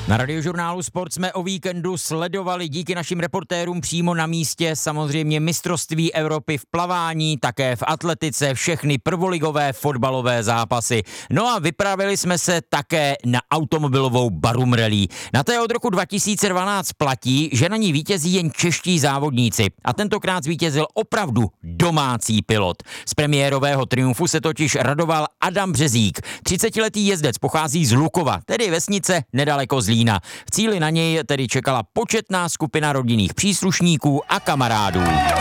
Na Radiožurnálu Sport jsme o víkendu sledovali díky našim reportérům přímo na místě samozřejmě mistrovství Evropy v plavání, také v atletice, všechny prvoligové fotbalové zápasy. No a vypravili jsme se také na automobilovou Barum Rally. Na té od roku 2012 platí, že na ní vítězí jen čeští závodníci. A tentokrát zvítězil opravdu domácí pilot. Z premiérového triumfu se totiž radoval Adam Březík. 30letý jezdec pochází z Lukova, tedy vesnice nedaleko Zlína. V cíli na něj tedy čekala početná skupina rodinných příslušníků a kamarádů.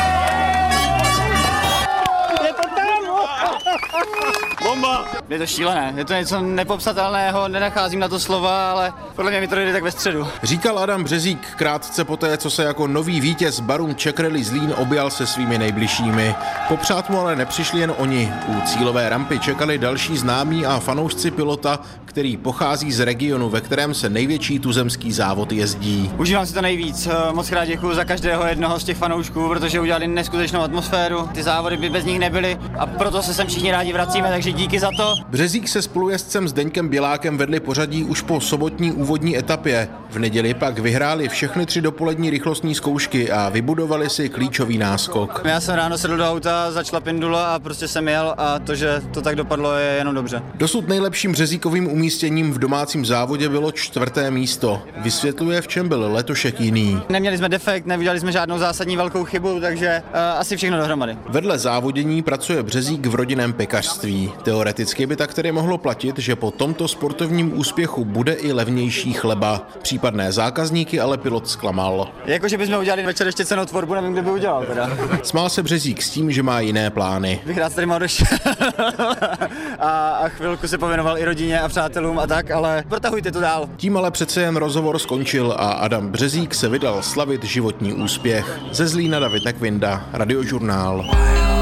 Bomba! Je to šílené, je to něco nepopsatelného, nenacházím na to slova, ale podle mě mi to jde tak ve středu. Říkal Adam Březík krátce poté, co se jako nový vítěz Barum Czech Rally Zlín objal se svými nejbližšími. Popřát mu ale nepřišli jen oni. U cílové rampy čekali další známí a fanoušci pilota, který pochází z regionu, ve kterém se největší tuzemský závod jezdí. Užívám si to nejvíc, moc krát děkuju za každého jednoho z těch fanoušků, protože udělali neskutečnou atmosféru, ty závody by bez nich nebyly a proto se sem všichni rádi vracíme, takže díky za to. Březík se spolujezdcem Zdeňkem Bělákem vedli pořadí už po sobotní úvodní etapě. V neděli pak vyhráli všechny 3 dopolední rychlostní zkoušky a vybudovali si klíčový náskok. Já jsem ráno sedl do auta, začala pendula a prostě jsem jel a to, že to tak dopadlo, je jenom dobře. Dosud nejlepším Březíkovým umístěním v domácím závodě bylo 4. místo. Vysvětluje, v čem byl letošek jiný. Neměli jsme defekt, neviděli jsme žádnou zásadní velkou chybu, takže asi všechno dohromady. Vedle závodění pracuje Březík v rodinném pekařství. Teoreticky by tak tedy mohlo platit, že po tomto sportovním úspěchu bude i levnější chleba. Případné zákazníky ale pilot zklamal. Jakože bychom udělali večer ještě cenotvorbu, nevím, kdo by udělal teda. Smál se Březík s tím, že má jiné plány. Bych rád tady mohl došel a chvilku se pověnoval i rodině a přátelům a tak, ale protahujte to dál. Tím ale přece jen rozhovor skončil a Adam Březík se vydal slavit životní úspěch. Ze Zlína David Nekvinda, Radiožurnál.